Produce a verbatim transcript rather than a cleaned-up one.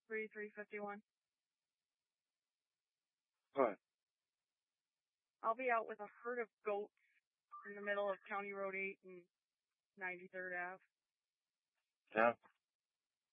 thirty-three fifty-one. What? I'll be out with a herd of goats in the middle of County Road eight and ninety-third Avenue. Yeah.